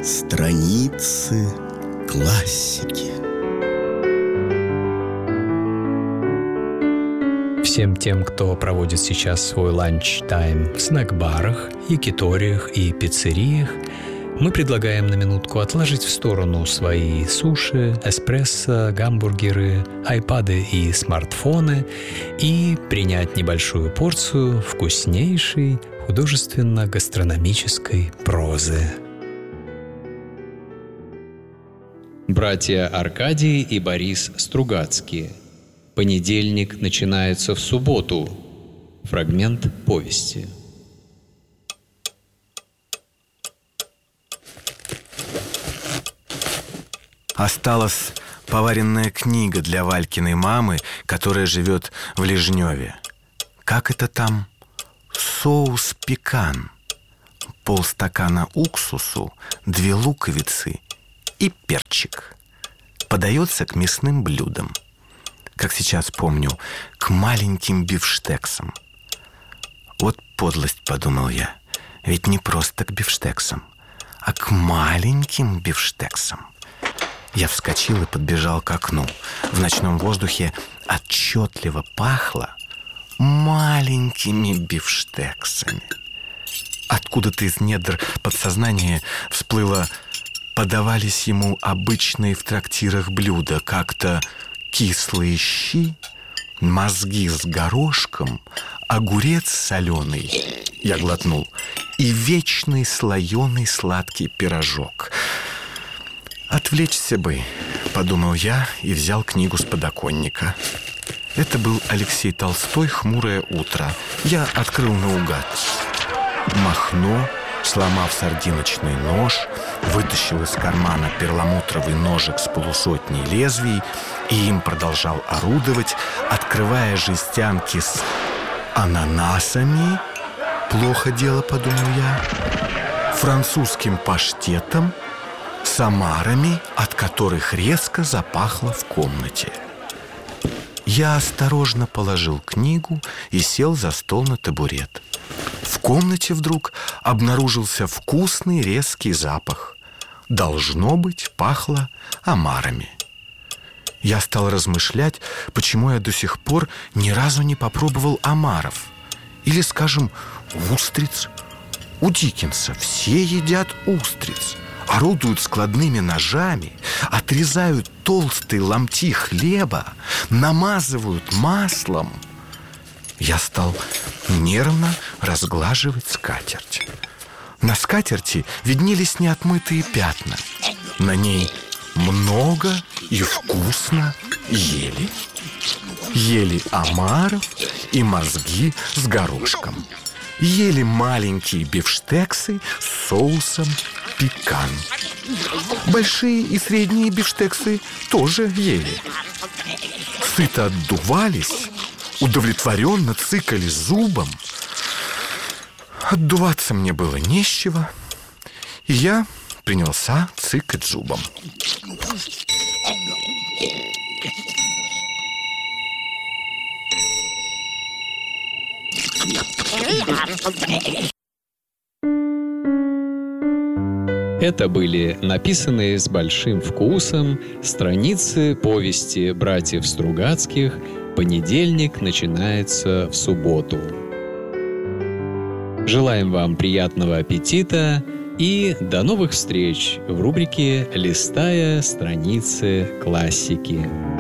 Страницы классики. Всем тем, кто проводит сейчас свой ланч-тайм в снэк-барах, якиториях и пиццериях, мы предлагаем на минутку отложить в сторону свои суши, эспрессо, гамбургеры, айпады и смартфоны и принять небольшую порцию вкуснейшей художественно-гастрономической прозы. Братья Аркадий и Борис Стругацкие. Понедельник начинается в субботу. Фрагмент повести. Осталась поваренная книга для Валькиной мамы, которая живет в Лежневе. Как это там? Соус пекан. Полстакана уксусу, 2 луковицы и перчик. Подается к мясным блюдам. Как сейчас помню, к маленьким бифштексам. Вот подлость, подумал я. Ведь не просто к бифштексам, а к маленьким бифштексам. Я вскочил и подбежал к окну. В ночном воздухе отчетливо пахло маленькими бифштексами. Откуда-то из недр подсознания всплыло: подавались ему обычные в трактирах блюда, как-то кислые щи, мозги с горошком, огурец соленый, я глотнул, и вечный слоеный сладкий пирожок. «Отвлечься бы», — подумал я и взял книгу с подоконника. Это был Алексей Толстой «Хмурое утро». Я открыл наугад. Махно, сломав сардиночный нож, вытащил из кармана перламутровый ножик с полусотней лезвий и им продолжал орудовать, открывая жестянки с ананасами. Плохо дело, подумал я. Французским паштетом, с омарами, от которых резко запахло в комнате. Я осторожно положил книгу и сел за стол на табурет. В комнате вдруг обнаружился вкусный резкий запах. Должно быть, пахло омарами. Я стал размышлять, почему я до сих пор ни разу не попробовал омаров. Или, скажем, устриц. У Диккенса все едят устриц. Орудуют складными ножами, отрезают толстые ломти хлеба, намазывают маслом. Я стал нервно разглаживать скатерть. На скатерти виднелись неотмытые пятна. На ней много и вкусно ели. Ели омаров и мозги с горошком. Ели маленькие бифштексы с соусом пекан. Большие и средние бифштексы тоже ели. Сыто отдувались, удовлетворенно цыкали зубом. Отдуваться мне было не с чего, и я принялся цыкать зубом. Это были написанные с большим вкусом страницы повести братьев Стругацких «Понедельник начинается в субботу». Желаем вам приятного аппетита и до новых встреч в рубрике «Листая страницы классики».